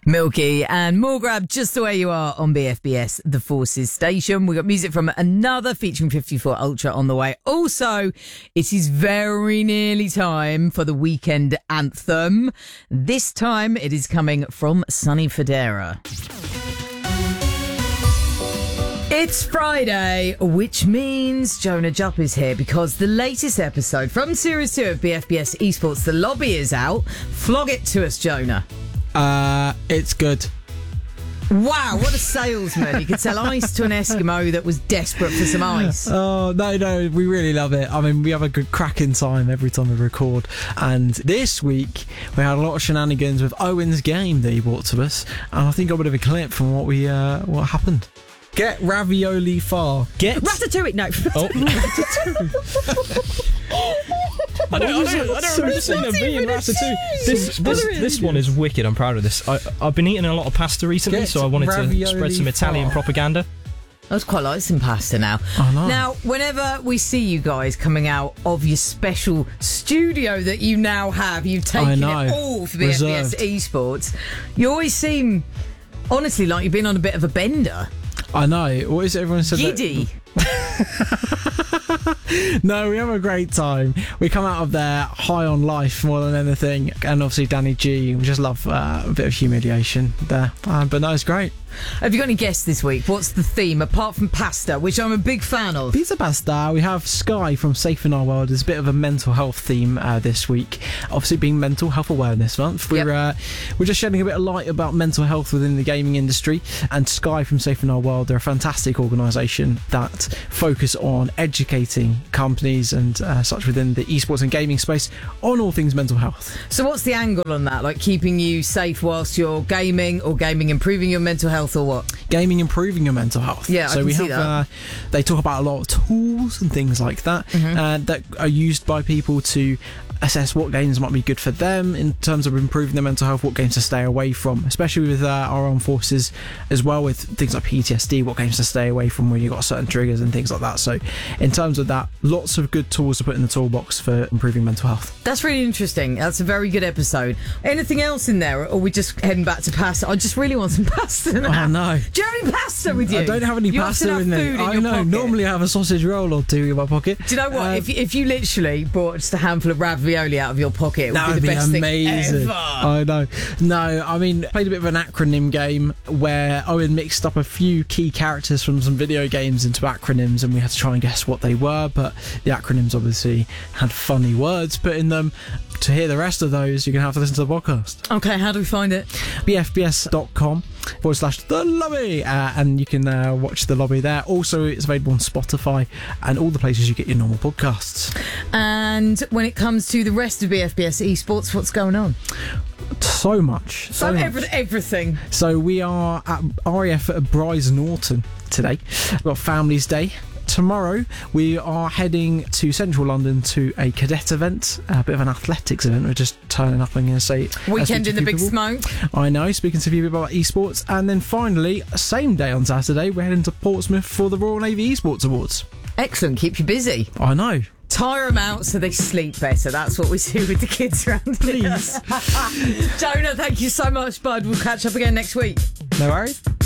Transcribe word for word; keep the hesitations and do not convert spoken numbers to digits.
Milky and more grab just the way you are on B F B S, the Forces station. We got music from another featuring fifty-four Ultra on the way. Also, it is very nearly time for the weekend anthem. This time it is coming from Sonny Fodera. It's Friday, which means Jonah Jupp is here because the latest episode from Series two of B F B S Esports, The Lobby, is out. Flog it to us, Jonah. Uh, it's good. Wow, what a salesman. You could sell ice to an Eskimo that was desperate for some ice. Oh, no, no, we really love it. I mean, we have a good cracking time every time we record. And this week, we had a lot of shenanigans with Owen's game that he brought to us. And I think I got a bit of a clip from what we uh, what happened. Get ravioli far. Get... Ratatouille, no. Oh, I don't, I don't, I don't remember seeing a V in Ratatouille. This, this, this one is wicked. I'm proud of this. I, I've been eating a lot of pasta recently, Get so I wanted to spread some Italian far. propaganda. I was quite like some pasta now. Oh, no. Now, whenever we see you guys coming out of your special studio that you now have, you've taken it all for B F B S Esports, you always seem, honestly, like you've been on a bit of a bender. I know. What is it everyone said? Giddy. No, we have a great time. We come out of there high on life more than anything. And obviously Danny G, we just love uh, a bit of humiliation there. Uh, but no, it's great. Have you got any guests this week? What's the theme, apart from pasta, which I'm a big fan of? Pizza Pasta. We have Sky from Safe in Our World. There's a bit of a mental health theme uh, this week. Obviously being Mental Health Awareness Month. We're, Yep. uh, we're just shedding a bit of light about mental health within the gaming industry. And Sky from Safe in Our World, they're a fantastic organisation that focus on educating companies and uh, such within the esports and gaming space on all things mental health. So what's the angle on that? Like keeping you safe whilst you're gaming, or gaming improving your mental health, or what? Gaming improving your mental health. Yeah, I so can we see have. that. Uh, they talk about a lot of tools and things like that Mm-hmm. uh, that are used by people to assess what games might be good for them in terms of improving their mental health, what games to stay away from, especially with uh, our armed forces as well, with things like P T S D, what games to stay away from when you've got certain triggers and things like that. So in terms of that, lots of good tools to put in the toolbox for improving mental health. That's really interesting. That's a very good episode. Anything else in there, or are we just heading back to pasta? I just really want some pasta now. Oh no. Do you have any pasta with you? I don't have any you pasta often in have there. food in I your know. pocket. Normally I have a sausage roll or two in my pocket. Do you know what? Um, if, you, if you literally bought just a handful of ravioli out of your pocket, it would That be would the be best amazing. thing ever. I know. No, I mean, played a bit of an acronym game where Owen mixed up a few key characters from some video games into acronyms, and we had to try and guess what they were. But the acronyms obviously had funny words put in them. To hear the rest of those, you're going to have to listen to the podcast. Okay, how do we find it? b f b s dot com forward slash the lobby, uh, and you can uh, watch the lobby there. Also, it's available on Spotify and all the places you get your normal podcasts. And when it comes to the rest of B F B S Esports, what's going on? So much. So, So, much. every, everything. So we are at R A F at Bryce Norton today. We've got Families Day. Tomorrow we are heading to central London to a cadet event, a bit of an athletics event. We're just turning up and going to say Weekend in the big people. smoke. I know, speaking to people about esports. And then finally, same day on Saturday, we're heading to Portsmouth for the Royal Navy Esports Awards. Excellent, keep you busy. I know. Tire them out so they sleep better. That's what we do with the kids around here. Please. Jonah, thank you so much, bud. We'll catch up again next week. No worries.